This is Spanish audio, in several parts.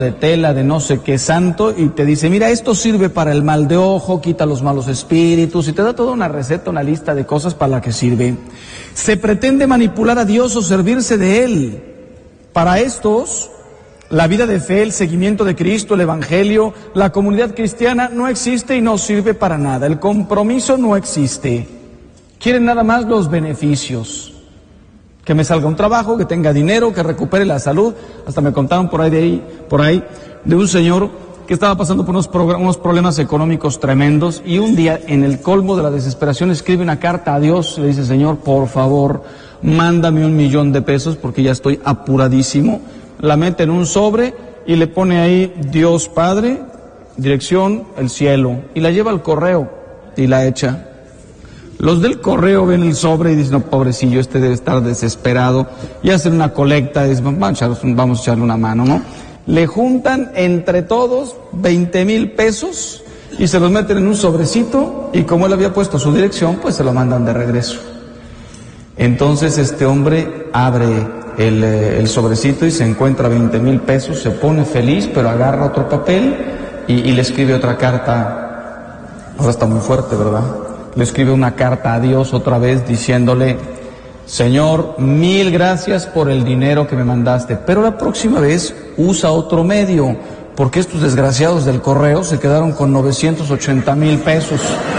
de tela, de no sé qué santo, y te dice, mira, esto sirve para el mal de ojo, quita los malos espíritus, y te da toda una receta, una lista de cosas para la que sirve. Se pretende manipular a Dios o servirse de Él. Para estos, la vida de fe, el seguimiento de Cristo, el Evangelio, la comunidad cristiana no existe y no sirve para nada. El compromiso no existe. Quieren nada más los beneficios. Que me salga un trabajo, que tenga dinero, que recupere la salud. Hasta me contaron por ahí de un señor que estaba pasando por unos problemas económicos tremendos, y un día, en el colmo de la desesperación, escribe una carta a Dios, le dice, Señor, por favor, mándame $1,000,000 porque ya estoy apuradísimo. La mete en un sobre y le pone ahí Dios Padre, dirección, el cielo, y la lleva al correo y la echa. Los del correo ven el sobre y dicen, no, pobrecillo, este debe estar desesperado, y hacen una colecta, y dicen, vamos a echarle una mano, ¿no? Le juntan entre todos $20,000 y se los meten en un sobrecito, y como él había puesto su dirección, pues se lo mandan de regreso. Entonces este hombre abre el sobrecito y se encuentra $20,000, se pone feliz, pero agarra otro papel y le escribe otra carta. Ahora está muy fuerte, ¿verdad? Le escribe una carta a Dios otra vez diciéndole, Señor, 1,000 gracias por el dinero que me mandaste, pero la próxima vez usa otro medio, porque estos desgraciados del correo se quedaron con $980,000.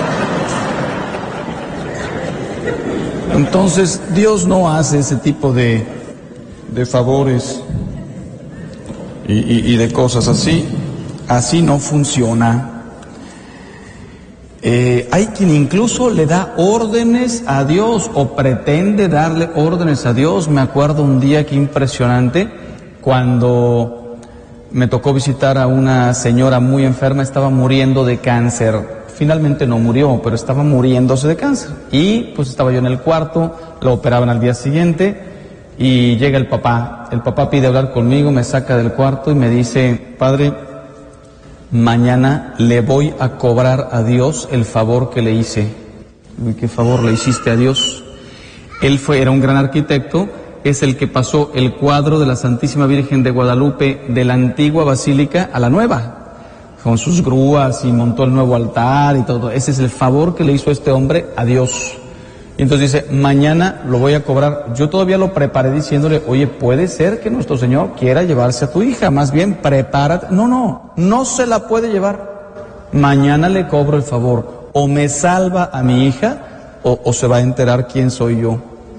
Entonces, Dios no hace ese tipo de favores y de cosas así. Así no funciona. Hay quien incluso le da órdenes a Dios o pretende darle órdenes a Dios. Me acuerdo un día que impresionante, cuando me tocó visitar a una señora muy enferma, estaba muriendo de cáncer. Finalmente no murió, pero estaba muriéndose de cáncer. Y pues estaba yo en el cuarto, la operaban al día siguiente y llega el papá. El papá pide hablar conmigo, me saca del cuarto y me dice, padre, mañana le voy a cobrar a Dios el favor que le hice. ¿Qué favor le hiciste a Dios? Era un gran arquitecto, es el que pasó el cuadro de la Santísima Virgen de Guadalupe de la antigua basílica a la nueva, con sus grúas, y montó el nuevo altar y todo. Ese es el favor que le hizo este hombre a Dios. Y entonces dice, mañana lo voy a cobrar. Yo todavía lo preparé diciéndole, oye, puede ser que nuestro Señor quiera llevarse a tu hija, más bien prepárate. No se la puede llevar. Mañana le cobro el favor. O me salva a mi hija, o se va a enterar quién soy yo.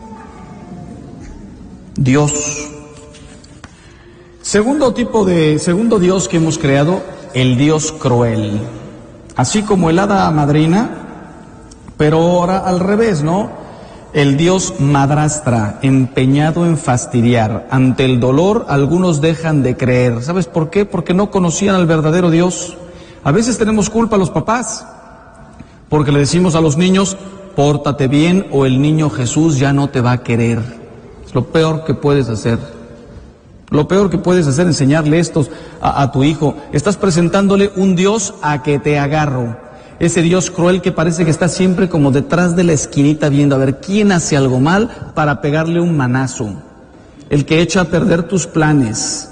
Dios. Segundo Dios que hemos creado, el Dios cruel. Así como el hada madrina, pero ahora al revés, ¿no? El Dios madrastra, empeñado en fastidiar. Ante el dolor, algunos dejan de creer. ¿Sabes por qué? Porque no conocían al verdadero Dios. A veces tenemos culpa a los papás, porque le decimos a los niños, pórtate bien o el niño Jesús ya no te va a querer. Es lo peor que puedes hacer. Lo peor que puedes hacer, enseñarle esto a tu hijo. Estás presentándole un Dios a que te agarro. Ese Dios cruel que parece que está siempre como detrás de la esquinita viendo a ver quién hace algo mal para pegarle un manazo. El que echa a perder tus planes.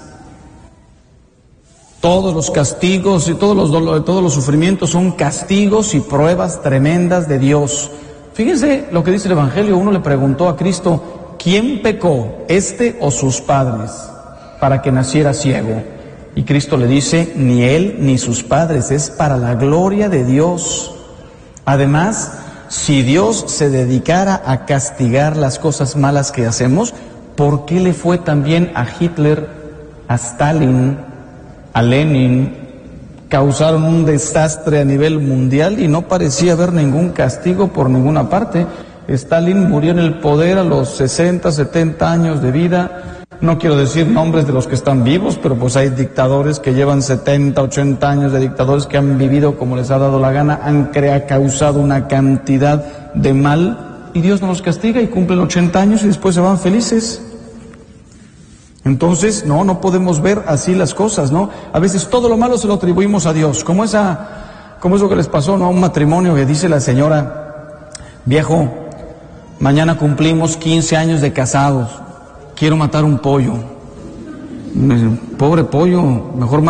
Todos los castigos y todos los sufrimientos son castigos y pruebas tremendas de Dios. Fíjense lo que dice el Evangelio. Uno le preguntó a Cristo, ¿quién pecó, este o sus padres, para que naciera ciego? Y Cristo le dice, ni él ni sus padres, es para la gloria de Dios. Además, si Dios se dedicara a castigar las cosas malas que hacemos, ¿por qué le fue también a Hitler, a Stalin, a Lenin? Causaron un desastre a nivel mundial y no parecía haber ningún castigo por ninguna parte. Stalin murió en el poder a los 60, 70 años de vida. No quiero decir nombres de los que están vivos, pero pues hay dictadores que llevan 70, 80 años de dictadores que han vivido como les ha dado la gana, han causado una cantidad de mal y Dios no los castiga y cumplen 80 años y después se van felices. Entonces, no podemos ver así las cosas, ¿no? A veces todo lo malo se lo atribuimos a Dios, como eso que les pasó, ¿no? A un matrimonio que dice la señora, viejo, mañana cumplimos 15 años de casados. Quiero matar un pollo. Pobre pollo, mejor